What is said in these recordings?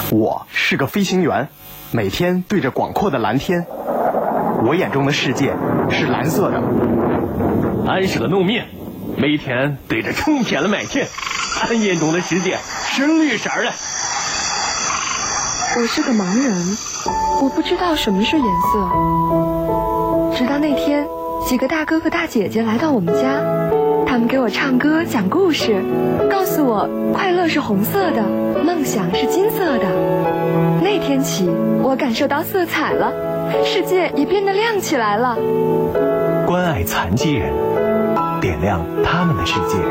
我是个飞行员，每天对着广阔的蓝天，我眼中的世界是蓝色的。 俺是个农民，每天对着春天的麦田，俺眼中的世界是绿色的。 我是个盲人，我不知道什么是颜色。直到那天，几个大哥哥大姐姐来到我们家，他们给我唱歌讲故事，告诉我快乐是红色的，梦想是金色的。那天起，我感受到色彩了，世界也变得亮起来了。 关爱残疾人，点亮他们的世界。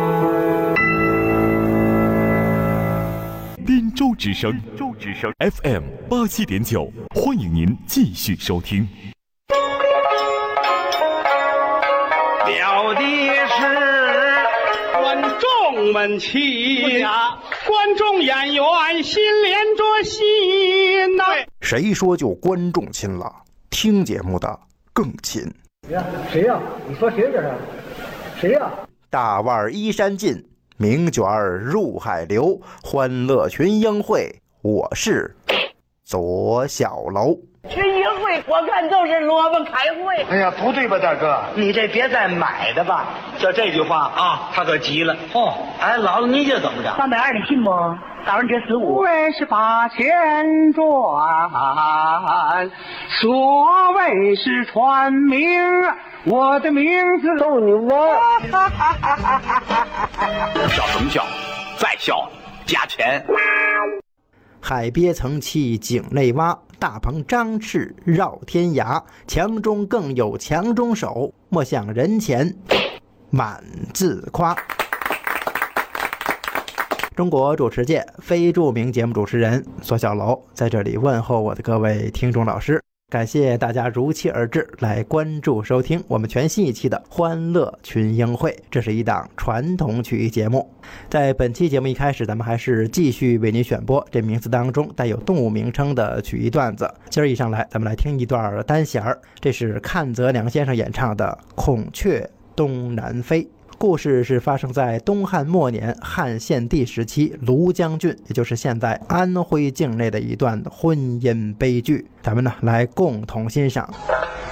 滨州之声 FM 87.9，欢迎您继续收听。 表的是观众们齐呀，观众演员心连着心呐。 谁说就观众亲了？听节目的更亲。 谁呀？你说谁这是？谁呀？ 大腕依山尽，名卷入海流，欢乐群英会，我是左小楼。 群英会我看就是萝卜开会。 哎呀，不对吧，大哥？你这别再买的吧。就这句话啊，他可急了。哦，哎，姥姥，你这怎么着 320你信不？高人这15。 58千转，所谓是传名，我的名字逗你玩。 笑什么笑？再笑加钱。 海鳖曾栖井内蛙，大鹏张翅绕天涯。强中更有强中手，莫向人前满自夸。中国主持界非著名节目主持人左小楼在这里问候我的各位听众老师，感谢大家如期而至来关注收听我们全新一期的欢乐群英会。这是一档传统曲艺节目。在本期节目一开始，咱们还是继续为您选播这名字当中带有动物名称的曲艺段子。今儿一上来，咱们来听一段单弦儿，这是阚泽良先生演唱的《孔雀东南飞》。故事是发生在东汉末年汉献帝时期庐江郡，也就是现在安徽境内的一段婚姻悲剧。咱们呢来共同欣赏。